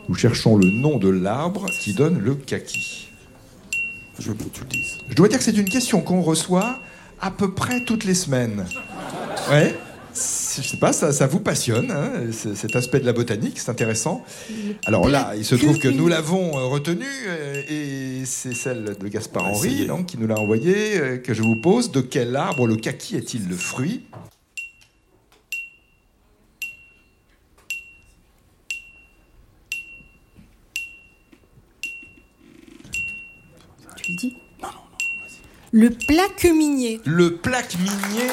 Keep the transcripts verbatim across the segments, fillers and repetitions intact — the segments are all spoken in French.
Nous cherchons le nom de l'arbre qui donne le kaki. Je veux que tu le dises. Je dois dire que c'est une question qu'on reçoit à peu près toutes les semaines. Ouais. Je sais pas, ça, ça vous passionne, hein, cet aspect de la botanique, c'est intéressant. Alors là, il se trouve que nous l'avons retenue, et c'est celle de Gaspard Henry, donc, qui nous l'a envoyée, que je vous pose. De quel arbre le kaki est-il le fruit ? Tu le dis ? Non, non, non, vas-y. Le plaque-minier. Le plaque-minier.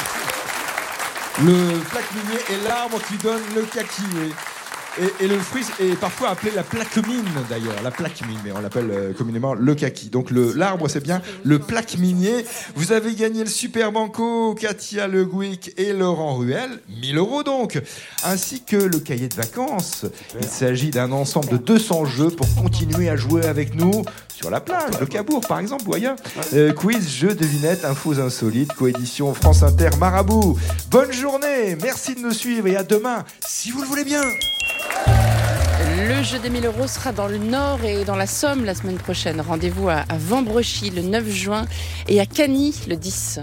Le plaque-minier est l'arbre qui donne le kaki. Et, et le fruit est parfois appelé la plaque-mine, d'ailleurs. La plaque-mine, mais on l'appelle euh, communément le kaki. Donc le, l'arbre, c'est bien le plaque-minier. Vous avez gagné le Super Banco, Katia Le Gouic et Laurent Ruel. mille euros donc. Ainsi que le cahier de vacances. Il s'agit d'un ensemble de deux cents jeux pour continuer à jouer avec nous sur la plage, le Cabourg par exemple, ou ailleurs. Euh, quiz, jeux, devinettes, infos insolites, coédition France Inter Marabout. Bonne journée, merci de nous suivre et à demain, si vous le voulez bien. Le jeu des mille euros sera dans le Nord et dans la Somme la semaine prochaine. Rendez-vous à, à Vambrechy le neuf juin et à Cagny le dix.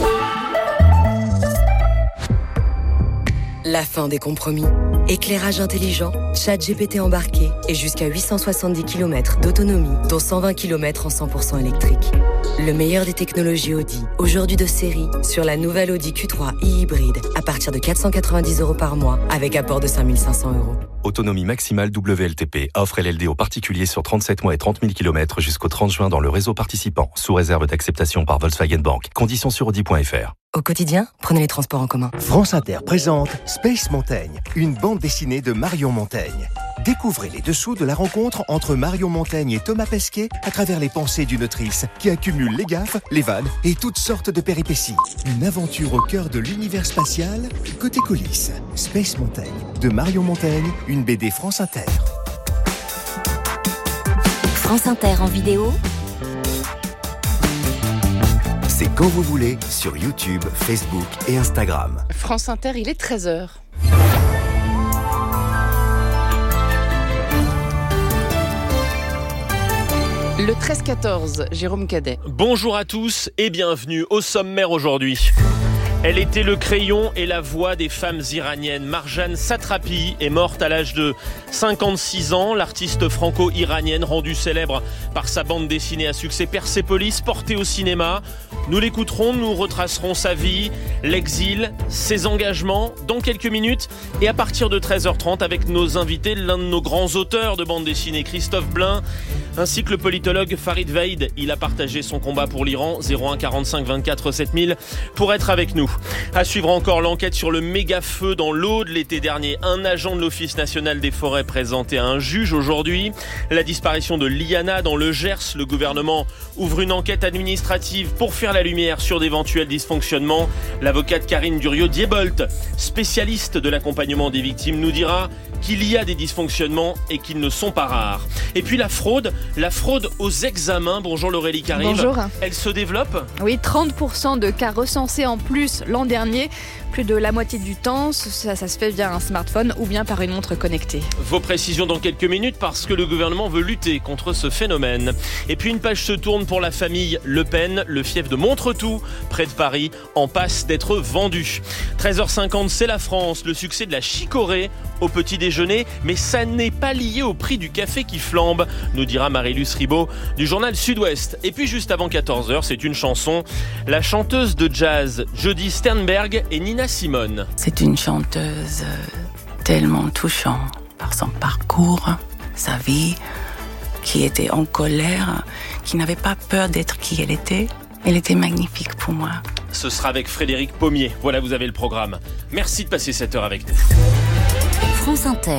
La fin des compromis. Éclairage intelligent, chat G P T embarqué et jusqu'à huit cent soixante-dix kilomètres d'autonomie, dont cent vingt kilomètres en cent pour cent électrique. Le meilleur des technologies Audi, aujourd'hui de série, sur la nouvelle Audi Q trois e-hybride à partir de quatre cent quatre-vingt-dix euros par mois avec apport de cinq mille cinq cents euros. Autonomie maximale W L T P. Offre L L D aux particuliers sur trente-sept mois et trente mille kilomètres jusqu'au trente juin dans le réseau participant, sous réserve d'acceptation par Volkswagen Bank. Conditions sur audi point f r. Au quotidien, prenez les transports en commun. France Inter présente Space Montaigne, une bande dessinée de Marion Montaigne. Découvrez les dessous de la rencontre entre Marion Montaigne et Thomas Pesquet à travers les pensées d'une autrice qui accumule les gaffes, les vannes et toutes sortes de péripéties. Une aventure au cœur de l'univers spatial, côté coulisses. Space Montaigne, de Marion Montaigne, une B D France Inter. France Inter en vidéo. C'est quand vous voulez sur YouTube, Facebook et Instagram. France Inter, il est treize heures. Le treize quatorze, Jérôme Cadet. Bonjour à tous et bienvenue au sommaire aujourd'hui. Elle était le crayon et la voix des femmes iraniennes. Marjane Satrapi est morte à l'âge de cinquante-six ans. L'artiste franco-iranienne rendue célèbre par sa bande dessinée à succès Persépolis, portée au cinéma. Nous l'écouterons, nous retracerons sa vie, l'exil, ses engagements dans quelques minutes. Et à partir de treize heures trente, avec nos invités, l'un de nos grands auteurs de bande dessinée, Christophe Blain, ainsi que le politologue Farid Veid. Il a partagé son combat pour l'Iran, zéro un quarante-cinq vingt-quatre sept mille, pour être avec nous. À suivre encore l'enquête sur le méga feu dans l'Aude l'été dernier. Un agent de l'Office national des forêts présenté à un juge aujourd'hui. La disparition de Liana dans le Gers. Le gouvernement ouvre une enquête administrative pour faire la lumière sur d'éventuels dysfonctionnements. L'avocate Karine Durieux-Diebolt, spécialiste de l'accompagnement des victimes, nous dira qu'il y a des dysfonctionnements et qu'ils ne sont pas rares. Et puis la fraude, la fraude aux examens. Bonjour Laurélie Caribe. Bonjour. Elle se développe ? Oui, trente pour cent de cas recensés en plus l'an dernier. Plus de la moitié du temps, ça, ça se fait via un smartphone ou bien par une montre connectée. Vos précisions dans quelques minutes parce que le gouvernement veut lutter contre ce phénomène. Et puis une page se tourne pour la famille Le Pen. Le fief de Montretout, près de Paris, en passe d'être vendu. treize heures cinquante, c'est la France. Le succès de la chicorée au petit déjeuner. Mais ça n'est pas lié au prix du café qui flambe, nous dira Marie-Luce Ribaud du journal Sud-Ouest. Et puis juste avant quatorze heures, c'est une chanson. La chanteuse de jazz Jody Sternberg et Nina Simone. C'est une chanteuse tellement touchante par son parcours, sa vie, qui était en colère, qui n'avait pas peur d'être qui elle était. Elle était magnifique pour moi. Ce sera avec Frédéric Pommier. Voilà, vous avez le programme. Merci de passer cette heure avec nous. France Inter.